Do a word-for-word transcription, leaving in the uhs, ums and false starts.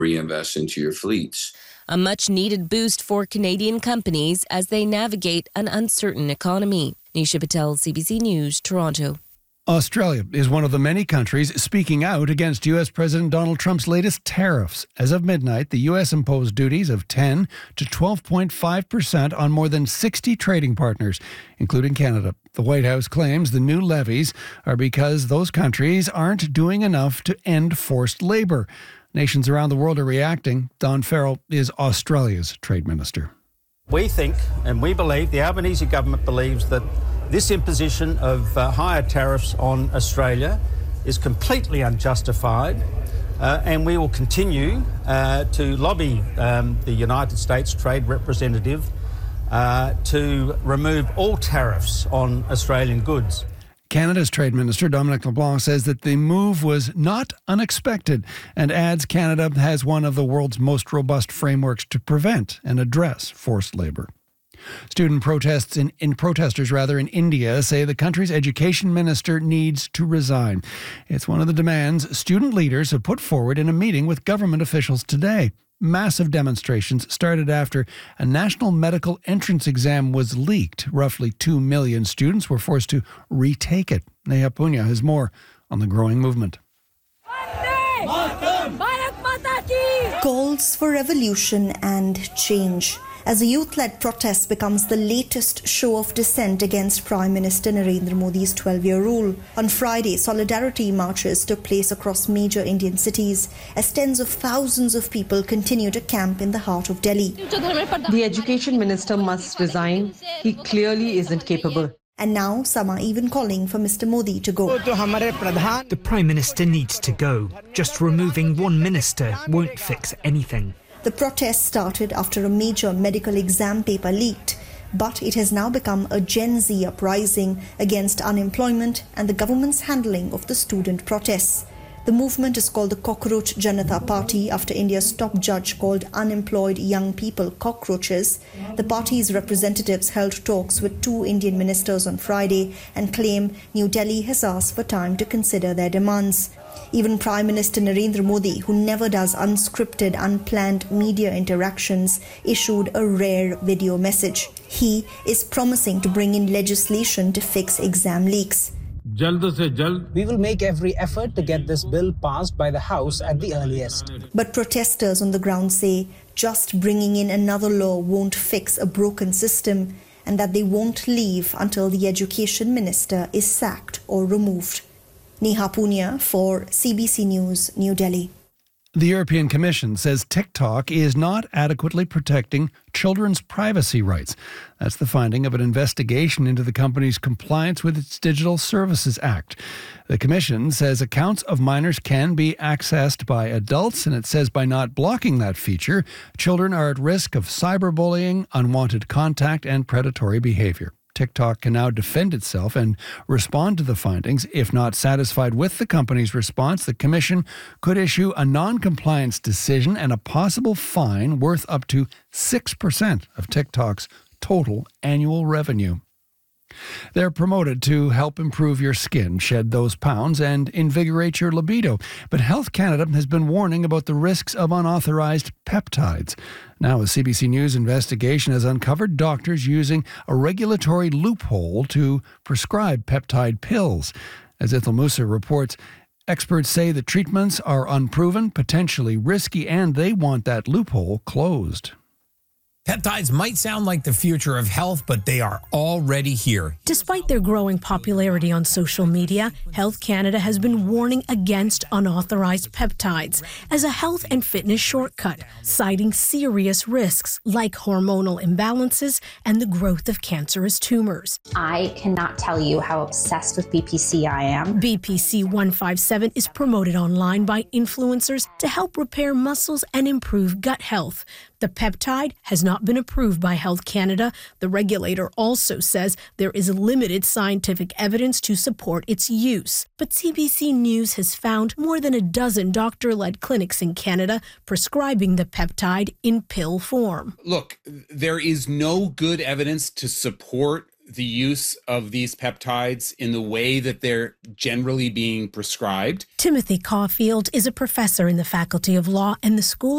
reinvest into your fleets. A much-needed boost for Canadian companies as they navigate an uncertain economy. Nisha Patel, C B C News, Toronto. Australia is one of the many countries speaking out against U S President Donald Trump's latest tariffs. As of midnight, the U S imposed duties of ten to twelve point five percent on more than sixty trading partners, including Canada. The White House claims the new levies are because those countries aren't doing enough to end forced labour. Nations around the world are reacting. Don Farrell is Australia's trade minister. We think and we believe, the Albanese government believes, that this imposition of uh, higher tariffs on Australia is completely unjustified, uh, and we will continue uh, to lobby um, the United States Trade Representative uh, to remove all tariffs on Australian goods. Canada's Trade Minister Dominic LeBlanc says that the move was not unexpected and adds Canada has one of the world's most robust frameworks to prevent and address forced labour. Student protests in, in protesters rather in India say the country's education minister needs to resign. It's one of the demands student leaders have put forward in a meeting with government officials today. Massive demonstrations started after a national medical entrance exam was leaked. Roughly two million students were forced to retake it. Neha Punya has more on the growing movement. Calls for revolution and change. As a youth-led protest becomes the latest show of dissent against Prime Minister Narendra Modi's twelve-year rule. On Friday, solidarity marches took place across major Indian cities as tens of thousands of people continue to camp in the heart of Delhi. The education minister must resign. He clearly isn't capable. And now some are even calling for Mister Modi to go. The Prime Minister needs to go. Just removing one minister won't fix anything. The protest started after a major medical exam paper leaked, but it has now become a Gen Z uprising against unemployment and the government's handling of the student protests. The movement is called the Cockroach Janata Party after India's top judge called unemployed young people cockroaches. The party's representatives held talks with two Indian ministers on Friday and claim New Delhi has asked for time to consider their demands. Even Prime Minister Narendra Modi, who never does unscripted, unplanned media interactions, issued a rare video message. He is promising to bring in legislation to fix exam leaks. We will make every effort to get this bill passed by the House at the earliest. But protesters on the ground say just bringing in another law won't fix a broken system and that they won't leave until the education minister is sacked or removed. Neha Punya for C B C News, New Delhi. The European Commission says TikTok is not adequately protecting children's privacy rights. That's the finding of an investigation into the company's compliance with its Digital Services Act. The Commission says accounts of minors can be accessed by adults, and it says by not blocking that feature, children are at risk of cyberbullying, unwanted contact, and predatory behavior. TikTok can now defend itself and respond to the findings. If not satisfied with the company's response, the Commission could issue a non-compliance decision and a possible fine worth up to six percent of TikTok's total annual revenue. They're promoted to help improve your skin, shed those pounds, and invigorate your libido. But Health Canada has been warning about the risks of unauthorized peptides. Now, a C B C News investigation has uncovered doctors using a regulatory loophole to prescribe peptide pills. As Ithel Musa reports, experts say the treatments are unproven, potentially risky, and they want that loophole closed. Peptides might sound like the future of health, but they are already here. Despite their growing popularity on social media, Health Canada has been warning against unauthorized peptides as a health and fitness shortcut, citing serious risks like hormonal imbalances and the growth of cancerous tumors. I cannot tell you how obsessed with B P C I am. B P C one fifty-seven is promoted online by influencers to help repair muscles and improve gut health. The peptide has not been approved by Health Canada. The regulator also says there is limited scientific evidence to support its use. But C B C News has found more than a dozen doctor-led clinics in Canada prescribing the peptide in pill form. Look, there is no good evidence to support the use of these peptides in the way that they're generally being prescribed. Timothy Caulfield is a professor in the Faculty of Law and the School